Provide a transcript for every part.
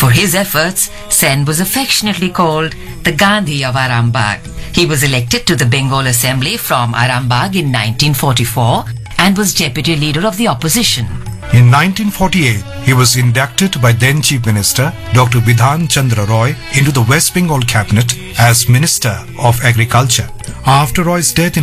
For his efforts, Sen was affectionately called the Gandhi of Arambagh. He was elected to the Bengal Assembly from Arambagh in 1944 and was deputy leader of the opposition. In 1948, he was inducted by then Chief Minister Dr. Bidhan Chandra Roy into the West Bengal cabinet as Minister of Agriculture. After Roy's death in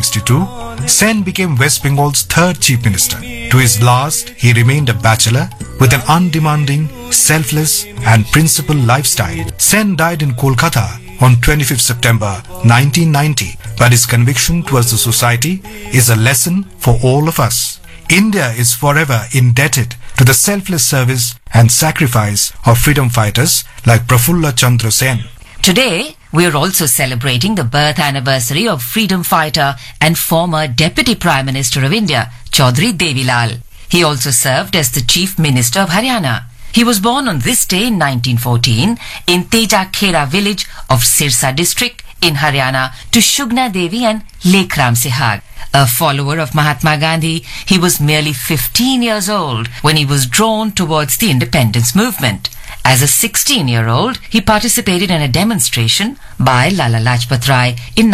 1962, Sen became West Bengal's third Chief Minister. To his last, he remained a bachelor with an undemanding, selfless and principled lifestyle. Sen died in Kolkata on 25th September 1990, but his conviction towards the society is a lesson for all of us. India is forever indebted to the selfless service and sacrifice of freedom fighters like Prafulla Chandra Sen. Today, we are also celebrating the birth anniversary of freedom fighter and former Deputy Prime Minister of India, Chaudhry Devilal. He also served as the Chief Minister of Haryana. He was born on this day in 1914 in Tejakhera village of Sirsa district in Haryana to Shugna Devi and Lekram Sehag. A follower of Mahatma Gandhi, he was merely 15 years old when he was drawn towards the independence movement. As a 16-year-old, he participated in a demonstration by Lala Lajpat Rai in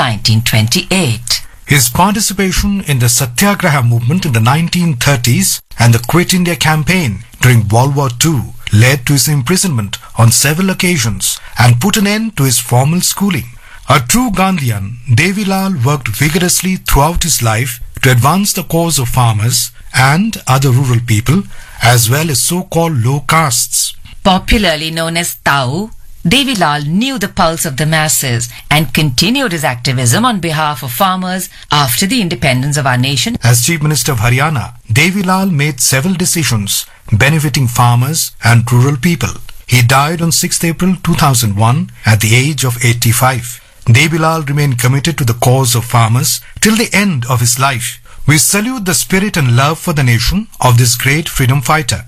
1928. His participation in the Satyagraha movement in the 1930s and the Quit India campaign during World War II led to his imprisonment on several occasions and put an end to his formal schooling. A true Gandhian, Devilal worked vigorously throughout his life to advance the cause of farmers and other rural people as well as so-called low castes. Popularly known as Tau, Devilal knew the pulse of the masses and continued his activism on behalf of farmers after the independence of our nation. As Chief Minister of Haryana, Devilal made several decisions benefiting farmers and rural people. He died on 6th April 2001 at the age of 85. Devilal remained committed to the cause of farmers till the end of his life. We salute the spirit and love for the nation of this great freedom fighter.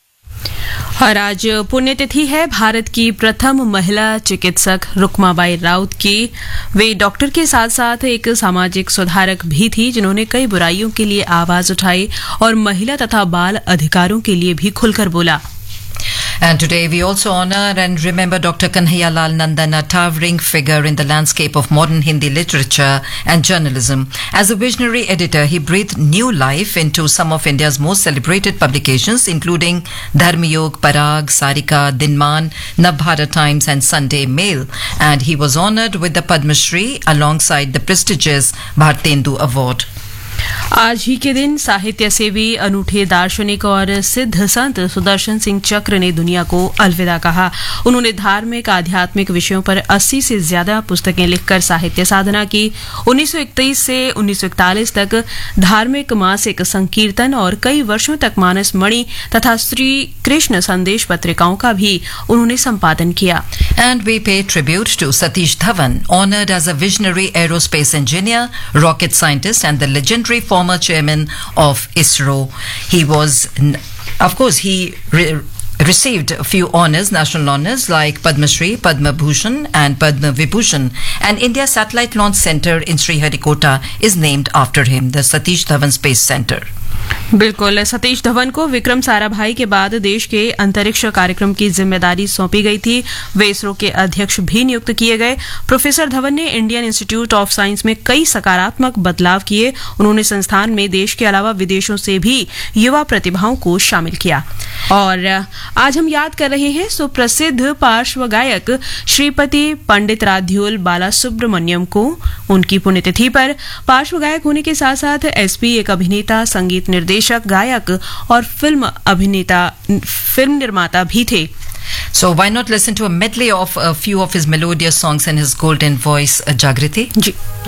और आज पुण्यतिथि है भारत की प्रथम महिला चिकित्सक रुक्माबाई राउत की। वे doctor के साथ साथ एक सामाजिक सुधारक भी थी, जिन्होंने कई बुराइयों के लिए आवाज उठाई और महिला तथा बाल अधिकारों के लिए भी खुलकर बोला। And today we also honor and remember Dr. Kanhaiyalal Nandan, a towering figure in the landscape of modern Hindi literature and journalism. As a visionary editor, he breathed new life into some of India's most celebrated publications, including Dharmyog, Parag, Sarika, Dinman, Navbharat Times and Sunday Mail. And he was honored with the Padma Shri alongside the prestigious Bhartendu Award. आज ही के दिन साहित्य सेवी, अनूठे दार्शनिक और सिद्ध संत सुदर्शन सिंह चक्र ने दुनिया को अलविदा कहा। उन्होंने धार्मिक आध्यात्मिक विषयों पर 80 से ज्यादा पुस्तकें लिखकर साहित्य साधना की। 1931 से 1941 तक धार्मिक मासिक संकीर्तन और कई वर्षों तक मानस मणि तथा श्री कृष्ण संदेश पत्रिकाओं का भी उन्होंने संपादन किया। And we pay tribute to Satish Dhawan, honored as a visionary aerospace engineer, rocket scientist and the legendary former chairman of ISRO. He was, of course, he received a few honors, national honors like Padma Shri, Padma Bhushan and Padma Vibhushan. And India Satellite Launch Center in Sriharikota is named after him, the Satish Dhawan Space Center. बिल्कुल, सतीश धवन को विक्रम साराभाई के बाद देश के अंतरिक्ष कार्यक्रम की जिम्मेदारी सौंपी गई थी। वे इसरो के अध्यक्ष भी नियुक्त किए गए। प्रोफेसर धवन ने इंडियन इंस्टीट्यूट ऑफ साइंस में कई सकारात्मक बदलाव किए। उन्होंने संस्थान में देश के अलावा विदेशों से भी युवा प्रतिभाओं को शामिल किया। और आज हम याद कर रहे हैं सुप्रसिद्ध पार्श्व गायक श्रीपति पंडित राध्युल बालासुब्रमण्यम को। उनकी पुण्यतिथि पर पार्श्व गायक होने के साथ साथ एसपी एक अभिनेता, संगीत निर्देशक, गायक और फिल्म निर्माता भी थे। So why not listen to a medley of a few of his melodious songs in his golden voice, Jagriti? Ji.